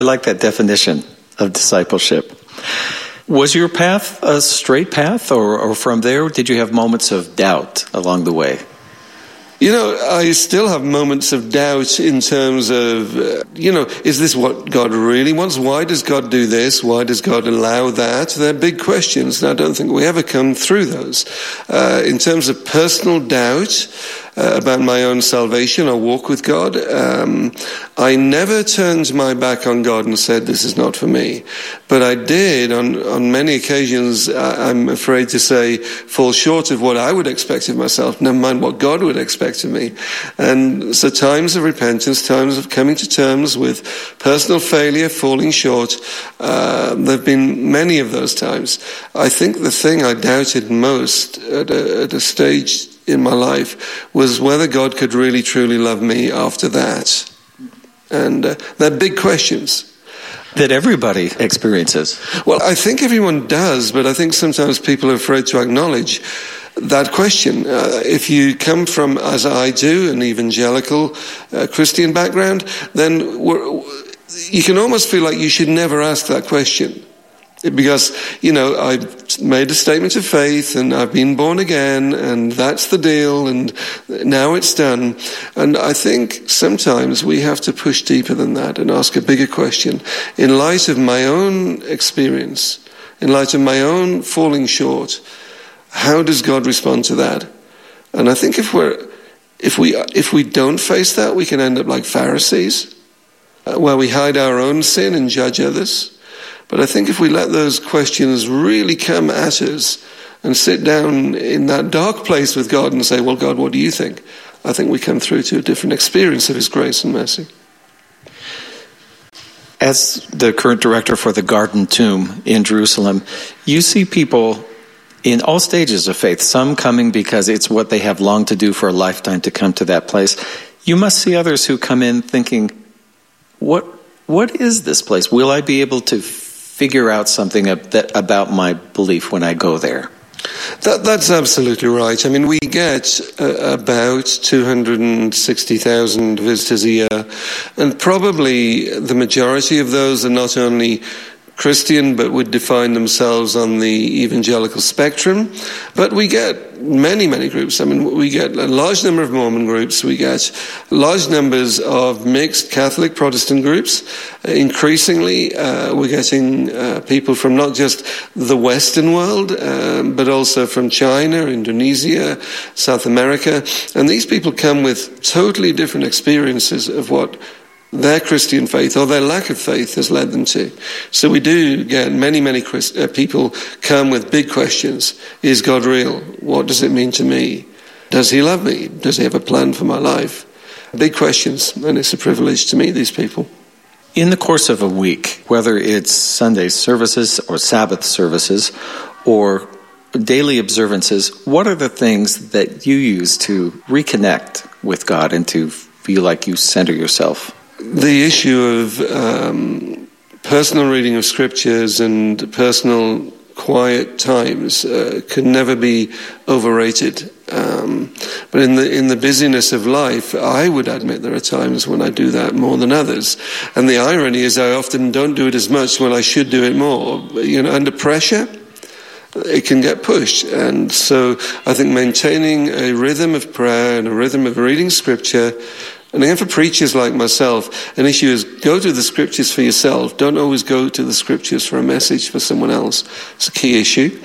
I like that definition of discipleship. Was your path a straight path, or from there, did you have moments of doubt along the way? I still have moments of doubt in terms of, is this what God really wants? Why does God do this? Why does God allow that? They're big questions, and I don't think we ever come through those. In terms of personal doubt about my own salvation or walk with God, I never turned my back on God and said, this is not for me. But I did, on many occasions, I'm afraid to say, fall short of what I would expect of myself, never mind what God would expect of me. And so times of repentance, times of coming to terms with personal failure, falling short, there have been many of those times. I think the thing I doubted most at a stage in my life was whether God could really truly love me after that. And they're big questions. That everybody experiences. Well, I think everyone does, but I think sometimes people are afraid to acknowledge that question. If you come from, as I do, an evangelical Christian background, then you can almost feel like you should never ask that question. Because, I've made a statement of faith and I've been born again and that's the deal and now it's done. And I think sometimes we have to push deeper than that and ask a bigger question. In light of my own experience, in light of my own falling short, how does God respond to that? And I think if we don't face that, we can end up like Pharisees, where we hide our own sin and judge others. But I think if we let those questions really come at us and sit down in that dark place with God and say, well, God, what do you think? I think we come through to a different experience of his grace and mercy. As the current director for the Garden Tomb in Jerusalem, you see people in all stages of faith, some coming because it's what they have longed to do for a lifetime to come to that place. You must see others who come in thinking, what is this place? Will I be able to figure out something about my belief when I go there? That's absolutely right. I mean, we get about 260,000 visitors a year, and probably the majority of those are not only Christian, but would define themselves on the evangelical spectrum. But we get many, many groups. I mean, we get a large number of Mormon groups. We get large numbers of mixed Catholic Protestant groups. Increasingly, we're getting people from not just the Western world, but also from China, Indonesia, South America. And these people come with totally different experiences of what their Christian faith or their lack of faith has led them to. So we do get many people come with big questions. Is God real? What does it mean to me? Does he love me? Does he have a plan for my life? Big questions, and it's a privilege to meet these people. In the course of a week, whether it's Sunday services or Sabbath services or daily observances, what are the things that you use to reconnect with God and to feel like you center yourself? The issue of personal reading of scriptures and personal quiet times can never be overrated. But in the busyness of life, I would admit there are times when I do that more than others. And the irony is I often don't do it as much when I should do it more. Under pressure, it can get pushed. And so I think maintaining a rhythm of prayer and a rhythm of reading scripture. And again, for preachers like myself, an issue is go to the scriptures for yourself. Don't always go to the scriptures for a message for someone else. It's a key issue.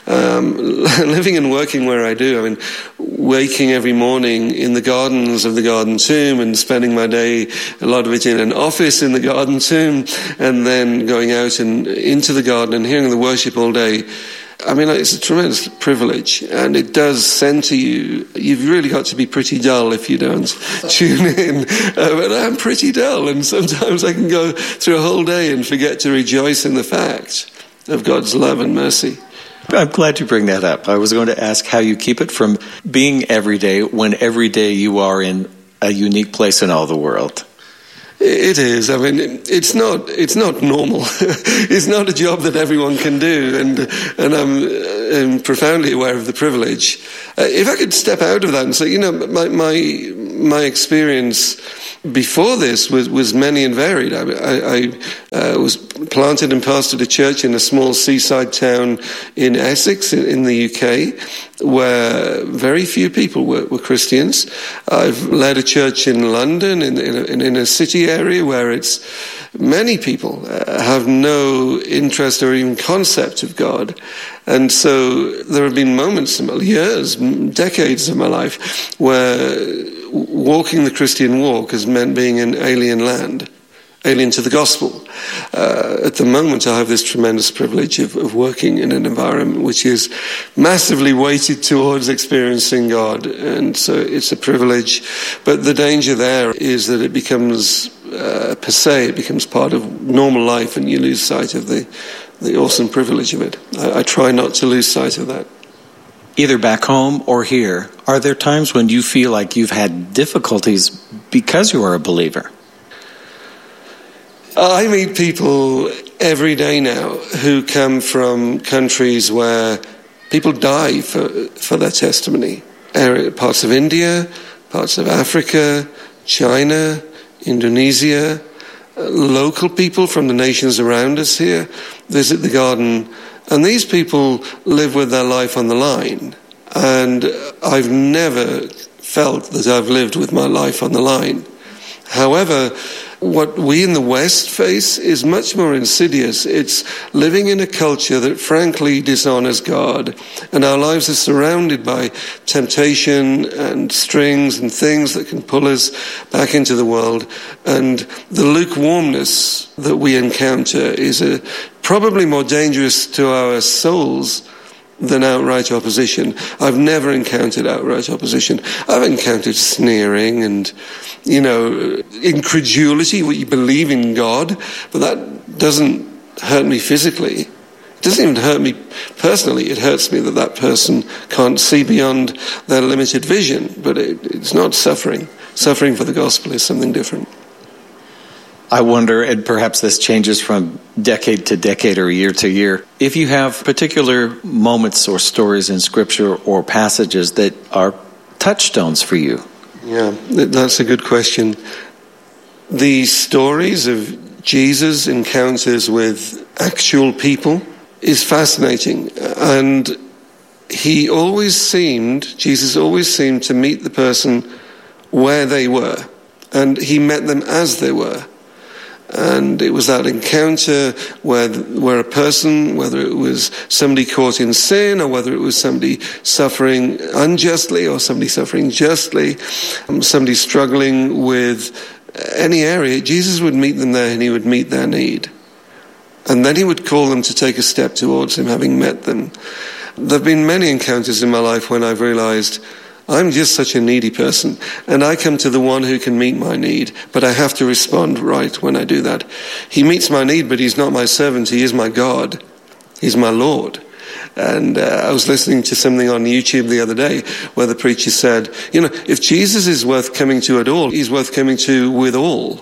Living and working where I do, I mean, waking every morning in the gardens of the Garden Tomb and spending my day, a lot of it in an office in the Garden Tomb, and then going out and into the garden and hearing the worship all day. I mean, it's a tremendous privilege, and it does center you. You've really got to be pretty dull if you don't tune in. But I'm pretty dull, and sometimes I can go through a whole day and forget to rejoice in the fact of God's love and mercy. I'm glad you bring that up. I was going to ask how you keep it from being every day when every day you are in a unique place in all the world. It is. I mean, it's not normal. It's not a job that everyone can do, and I'm profoundly aware of the privilege. If I could step out of that and say, my experience before this was many and varied. I was planted and pastored a church in a small seaside town in Essex in the UK, where very few people were Christians. I've led a church in London, in a city area where it's many people have no interest or even concept of God. And so there have been moments, years, decades of my life where walking the Christian walk has meant being in alien land, alien to the gospel. At the moment, I have this tremendous privilege of working in an environment which is massively weighted towards experiencing God. And so it's a privilege. But the danger there is that it becomes, per se, it becomes part of normal life, and you lose sight of the awesome privilege of it. I try not to lose sight of that. Either back home or here, are there times when you feel like you've had difficulties because you are a believer? I meet people every day now who come from countries where people die for their testimony. Parts of India, parts of Africa, China, Indonesia. Local people from the nations around us here visit the garden, and these people live with their life on the line. And I've never felt that I've lived with my life on the line. However, what we in the West face is much more insidious. It's living in a culture that frankly dishonors God, and our lives are surrounded by temptation and strings and things that can pull us back into the world. And the lukewarmness that we encounter is probably more dangerous to our souls than outright opposition. I've never encountered outright opposition. I've encountered sneering and, incredulity, what you believe in God, but that doesn't hurt me physically. It doesn't even hurt me personally. It hurts me that person can't see beyond their limited vision, but it's not suffering. Suffering for the gospel is something different. I wonder, and perhaps this changes from decade to decade or year to year, if you have particular moments or stories in Scripture or passages that are touchstones for you. Yeah, that's a good question. The stories of Jesus' encounters with actual people is fascinating. And Jesus always seemed to meet the person where they were. And he met them as they were. And it was that encounter where a person, whether it was somebody caught in sin or whether it was somebody suffering unjustly or somebody suffering justly, somebody struggling with any area, Jesus would meet them there and he would meet their need. And then he would call them to take a step towards him, having met them. There have been many encounters in my life when I've realized I'm just such a needy person, and I come to the one who can meet my need, but I have to respond right when I do that. He meets my need, but he's not my servant. He is my God. He's my Lord. And I was listening to something on YouTube the other day where the preacher said, if Jesus is worth coming to at all, he's worth coming to with all.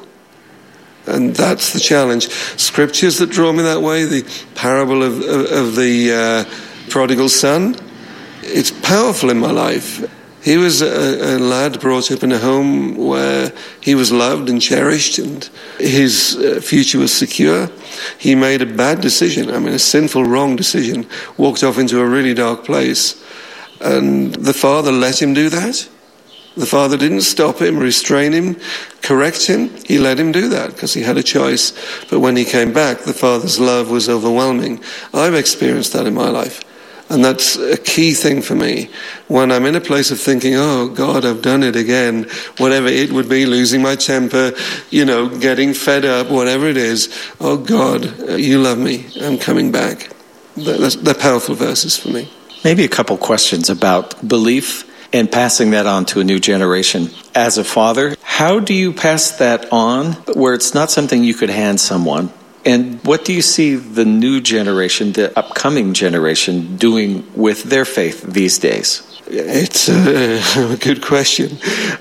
And that's the challenge. Scriptures that draw me that way, the parable of the prodigal son, it's powerful in my life. He was a lad brought up in a home where he was loved and cherished and his future was secure. He made a bad decision, a sinful, wrong decision, walked off into a really dark place. And the father let him do that. The father didn't stop him, restrain him, correct him. He let him do that because he had a choice. But when he came back, the father's love was overwhelming. I've experienced that in my life. And that's a key thing for me. When I'm in a place of thinking, oh, God, I've done it again, whatever it would be, losing my temper, getting fed up, whatever it is, oh, God, you love me. I'm coming back. They're powerful verses for me. Maybe a couple questions about belief and passing that on to a new generation. As a father, how do you pass that on where it's not something you could hand someone? And what do you see the new generation, the upcoming generation, doing with their faith these days? It's a good question.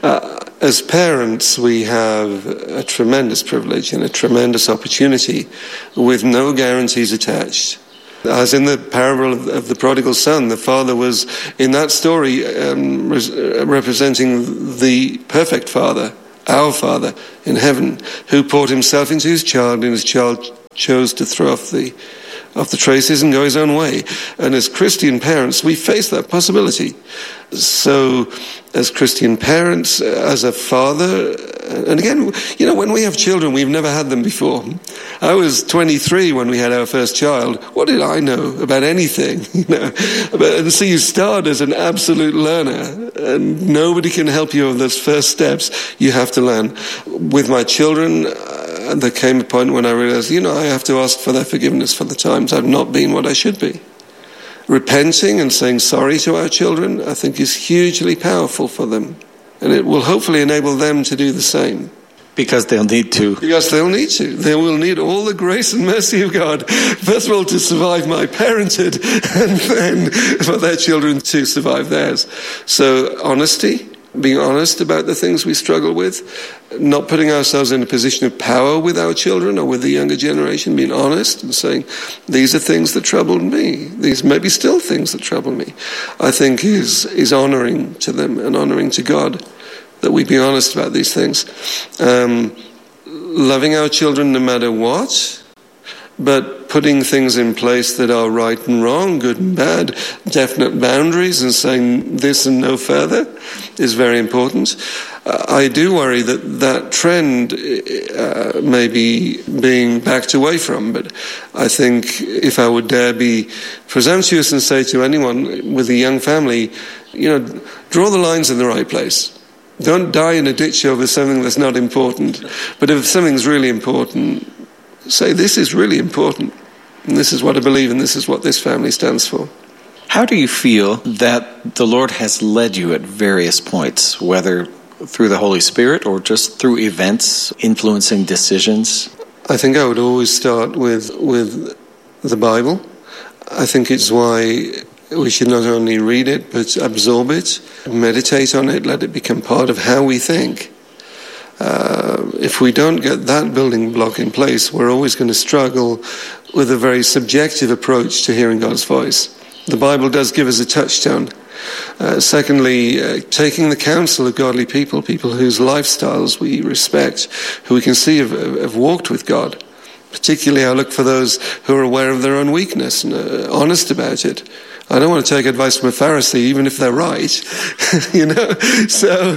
As parents, we have a tremendous privilege and a tremendous opportunity with no guarantees attached. As in the parable of the prodigal son, the father was, in that story, representing the perfect father, our Father in heaven, who poured himself into his child, and his child chose to throw off the traces and go his own way. And as Christian parents, we face that possibility. So as Christian parents, as a father, and again, when we have children, we've never had them before. I was 23 when we had our first child. What did I know about anything? And so you start as an absolute learner, and nobody can help you on those first steps. You have to learn. With my children, there came a point when I realized, I have to ask for their forgiveness for the times I've not been what I should be. Repenting and saying sorry to our children, I think, is hugely powerful for them. And it will hopefully enable them to do the same. Because they'll need to. Because they'll need to. They will need all the grace and mercy of God. First of all, to survive my parenthood, and then for their children to survive theirs. So honesty, being honest about the things we struggle with, not putting ourselves in a position of power with our children or with the younger generation, being honest and saying, these are things that troubled me. These may be still things that trouble me. I think is honoring to them and honoring to God, that we be honest about these things. Loving our children no matter what, but putting things in place that are right and wrong, good and bad, definite boundaries, and saying this and no further is very important. I do worry that trend may be being backed away from, but I think if I would dare be presumptuous and say to anyone with a young family, draw the lines in the right place. Don't die in a ditch over something that's not important. But if something's really important, say, this is really important, and this is what I believe, and this is what this family stands for. How do you feel that the Lord has led you at various points, whether through the Holy Spirit or just through events influencing decisions? I think I would always start with the Bible. I think it's why we should not only read it, but absorb it, meditate on it, let it become part of how we think. If we don't get that building block in place, we're always going to struggle with a very subjective approach to hearing God's voice. The Bible does give us a touchstone. Secondly, taking the counsel of godly people whose lifestyles we respect, who we can see have walked with God. Particularly, I look for those who are aware of their own weakness and honest about it. I don't want to take advice from a Pharisee, even if they're right, So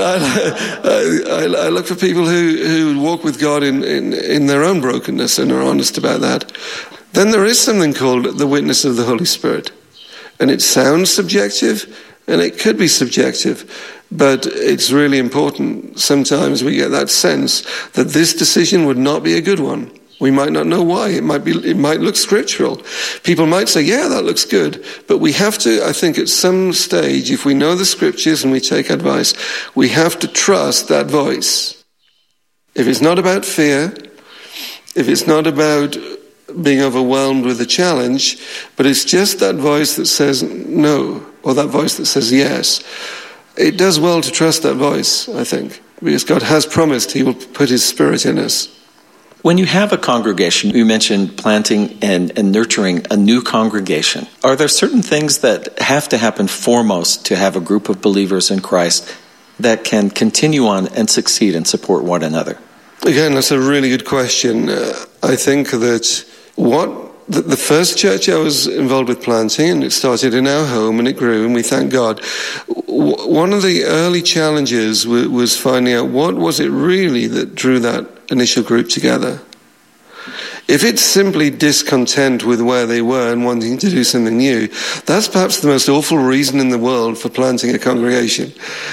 I look for people who walk with God in their own brokenness and are honest about that. Then there is something called the witness of the Holy Spirit. And it sounds subjective, and it could be subjective, but it's really important. Sometimes we get that sense that this decision would not be a good one. We might not know why. It might look scriptural. People might say, yeah, that looks good. But we have to, I think at some stage, if we know the scriptures and we take advice, we have to trust that voice. If it's not about fear, if it's not about being overwhelmed with a challenge, but it's just that voice that says no, or that voice that says yes, it does well to trust that voice, I think, because God has promised he will put his Spirit in us. When you have a congregation, you mentioned planting and nurturing a new congregation. Are there certain things that have to happen foremost to have a group of believers in Christ that can continue on and succeed and support one another? Again, that's a really good question. I think that the first church I was involved with planting, and it started in our home and it grew, and we thank God. One of the early challenges was finding out what was it really that drew that initial group together. If it's simply discontent with where they were and wanting to do something new, that's perhaps the most awful reason in the world for planting a congregation.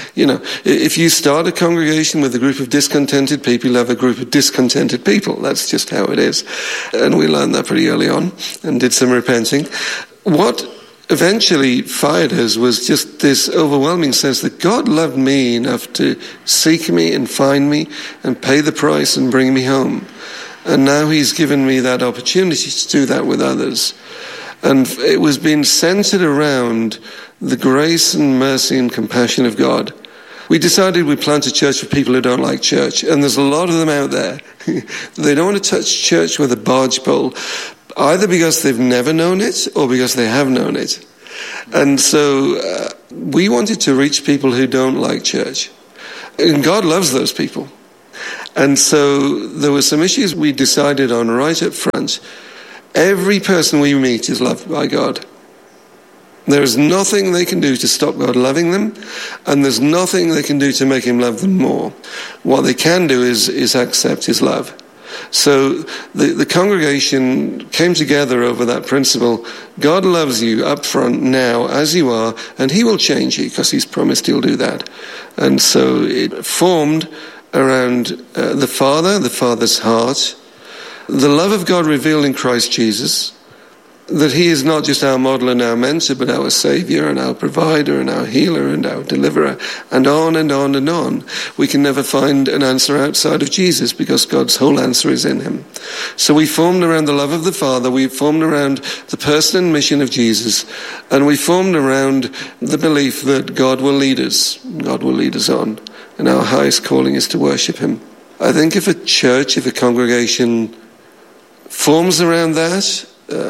If you start a congregation with a group of discontented people, you'll have a group of discontented people. That's just how it is. And we learned that pretty early on and did some repenting. What eventually fired us was just this overwhelming sense that God loved me enough to seek me and find me and pay the price and bring me home. And now he's given me that opportunity to do that with others. And it was being centered around the grace and mercy and compassion of God. We decided we'd plant a church for people who don't like church. And there's a lot of them out there. They don't want to touch church with a barge pole. either because they've never known it or because they have known it. And so we wanted to reach people who don't like church. And God loves those people. And so there were some issues we decided on right up front. Every person we meet is loved by God. There is nothing they can do to stop God loving them, and there's nothing they can do to make him love them more. What they can do is accept his love. So the congregation came together over that principle. God loves you up front now as you are, and he will change you because he's promised he'll do that. And so it formed around the Father's heart, the love of God revealed in Christ Jesus, that he is not just our model and our mentor, but our Saviour and our provider and our healer and our deliverer, and on and on and on. We can never find an answer outside of Jesus because God's whole answer is in him. So we formed around the love of the Father, we formed around the person and mission of Jesus, and we formed around the belief that God will lead us on, and our highest calling is to worship him. I think if a church, if a congregation forms around that,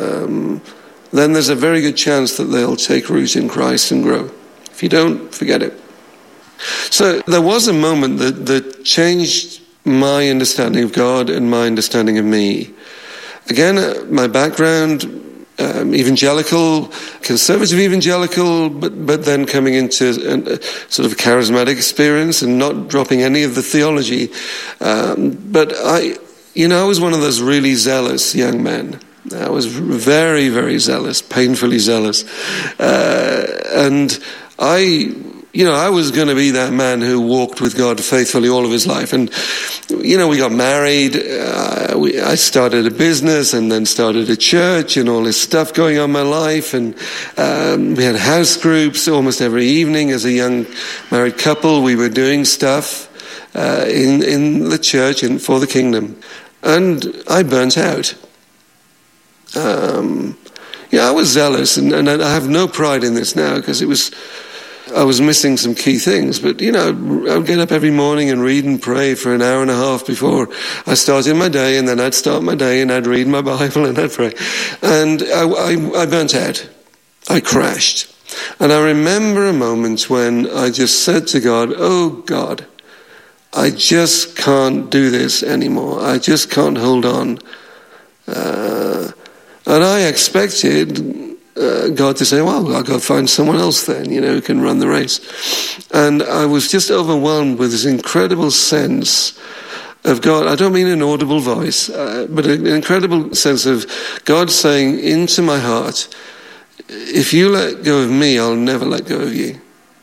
then there's a very good chance that they'll take root in Christ and grow. If you don't, forget it. So there was a moment that changed my understanding of God and my understanding of me. Again, my background, evangelical, conservative evangelical, but then coming into a sort of charismatic experience and not dropping any of the theology. But I was one of those really zealous young men. I was very, very zealous, painfully zealous. And I was going to be that man who walked with God faithfully all of his life. And, we got married. I started a business and then started a church and all this stuff going on in my life. And we had house groups almost every evening as a young married couple. We were doing stuff in the church and for the kingdom. And I burnt out. I was zealous, and I have no pride in this now because I was missing some key things. But, I would get up every morning and read and pray for an hour and a half before I started my day, and then I'd start my day and I'd read my Bible and I'd pray. And I burnt out. I crashed. And I remember a moment when I just said to God, "Oh God, I just can't do this anymore. I just can't hold on." And I expected God to say, "Well, I've got to find someone else then, who can run the race." And I was just overwhelmed with this incredible sense of God. I don't mean an audible voice, but an incredible sense of God saying into my heart, "If you let go of me, I'll never let go of you.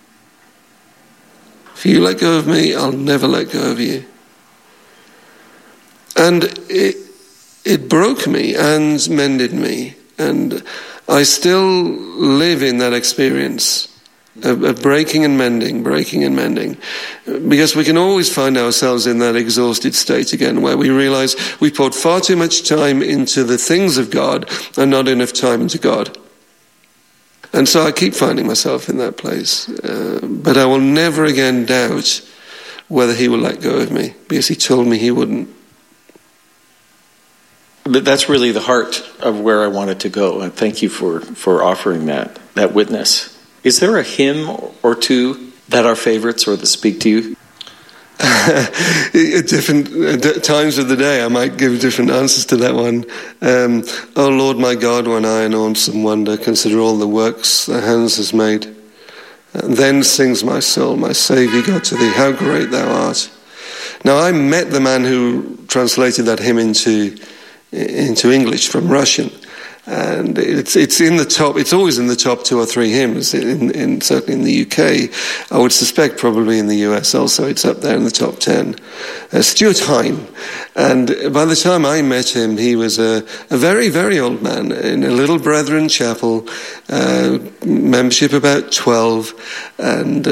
If you let go of me, I'll never let go of you." And it broke me and mended me. And I still live in that experience of breaking and mending. Because we can always find ourselves in that exhausted state again, where we realize we poured far too much time into the things of God and not enough time into God. And so I keep finding myself in that place. But I will never again doubt whether he will let go of me, because he told me he wouldn't. But that's really the heart of where I wanted to go. And thank you for offering that witness. Is there a hymn or two that are favorites or that speak to you? At different times of the day, I might give different answers to that one. "Oh Lord my God, when I in awesome wonder consider all the works thy hands has made. And then sings my soul, my Saviour God, to thee, how great thou art." Now I met the man who translated that hymn into English from Russian, and it's in the top. It's always in the top 2 or 3 hymns. Certainly in the UK, I would suspect probably in the US also. It's up there in the top 10. Stuart Hine, and by the time I met him, he was a very, very old man in a little Brethren chapel, membership about 12, and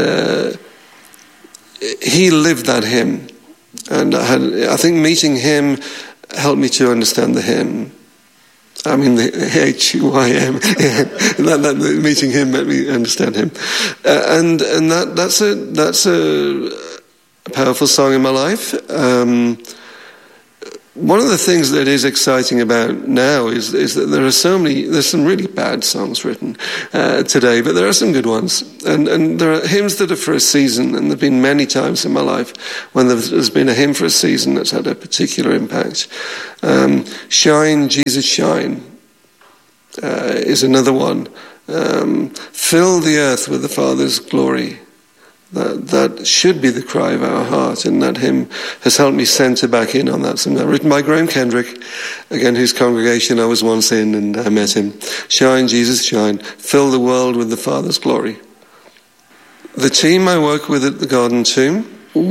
he lived that hymn. And I think meeting him helped me to understand the hymn. I mean the HYM. that meeting him made me understand him, and that's a powerful song in my life. One of the things that is exciting about now is that there's some really bad songs written today, but there are some good ones. And there are hymns that are for a season, and there have been many times in my life when there's been a hymn for a season that's had a particular impact. Shine, Jesus, Shine is another one. Fill the earth with the Father's glory. That should be the cry of our heart, and that hymn has helped me center back in on that. Something written by Graham Kendrick, again, whose congregation I was once in, and I met him. Shine, Jesus, shine. Fill the world with the Father's glory. The team I work with at the Garden Tomb,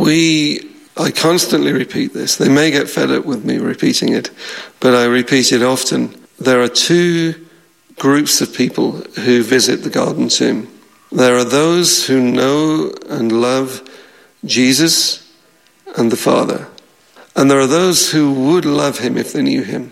I constantly repeat this. They may get fed up with me repeating it, but I repeat it often. There are two groups of people who visit the Garden Tomb. There are those who know and love Jesus and the Father. And there are those who would love him if they knew him.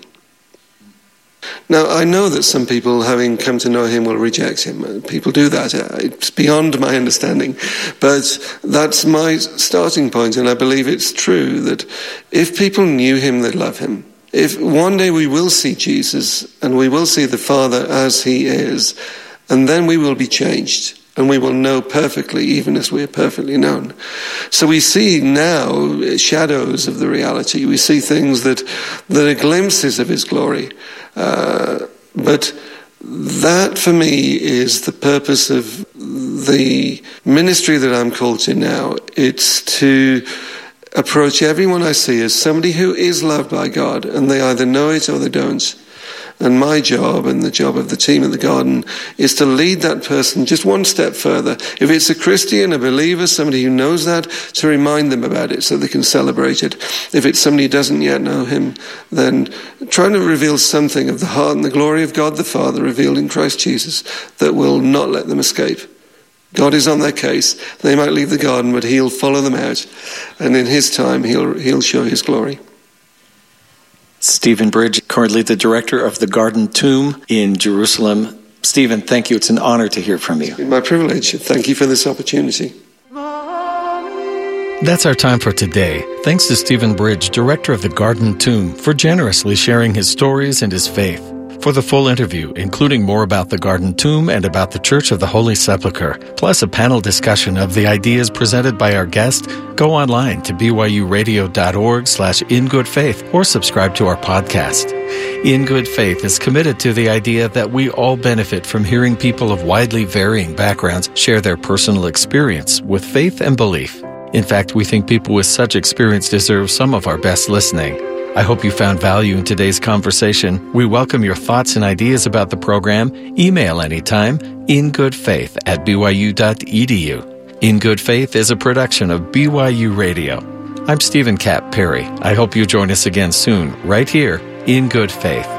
Now, I know that some people, having come to know him, will reject him. People do that. It's beyond my understanding. But that's my starting point, and I believe it's true that if people knew him, they'd love him. If one day we will see Jesus, and we will see the Father as he is, and then we will be changed. And we will know perfectly, even as we are perfectly known. So we see now shadows of the reality. We see things that are glimpses of his glory. But that, for me, is the purpose of the ministry that I'm called to now. It's to approach everyone I see as somebody who is loved by God, and they either know it or they don't. And my job, and the job of the team at the Garden, is to lead that person just one step further. If it's a Christian, a believer, somebody who knows that, to remind them about it so they can celebrate it. If it's somebody who doesn't yet know him, then trying to reveal something of the heart and the glory of God the Father revealed in Christ Jesus that will not let them escape. God is on their case. They might leave the Garden, but he'll follow them out. And in his time, he'll show his glory. Stephen Bridge, currently the director of the Garden Tomb in Jerusalem. Stephen, thank you. It's an honor to hear from you. It's been my privilege. Thank you for this opportunity. That's our time for today. Thanks to Stephen Bridge, director of the Garden Tomb, for generously sharing his stories and his faith. For the full interview, including more about the Garden Tomb and about the Church of the Holy Sepulchre, plus a panel discussion of the ideas presented by our guest, go online to byuradio.org/ingoodfaith or subscribe to our podcast. In Good Faith is committed to the idea that we all benefit from hearing people of widely varying backgrounds share their personal experience with faith and belief. In fact, we think people with such experience deserve some of our best listening. I hope you found value in today's conversation. We welcome your thoughts and ideas about the program. Email anytime, ingoodfaith@byu.edu. In Good Faith is a production of BYU Radio. I'm Stephen Kapp Perry. I hope you join us again soon, right here, In Good Faith.